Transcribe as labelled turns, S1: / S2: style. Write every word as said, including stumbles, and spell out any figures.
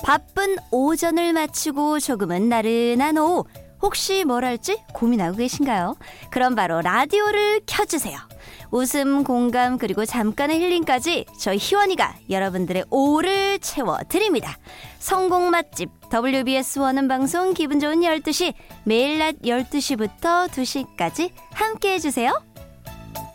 S1: 바쁜 오전을 마치고 조금은 나른한 오후, 혹시 뭘 할지 고민하고 계신가요? 그럼 바로 라디오를 켜주세요. 웃음, 공감, 그리고 잠깐의 힐링까지 저희 희원이가 여러분들의 오후를 채워드립니다. 성공 맛집 더블유비에스 원음 방송 기분 좋은 열두 시, 매일 낮 열두 시부터 두 시까지 함께해 주세요.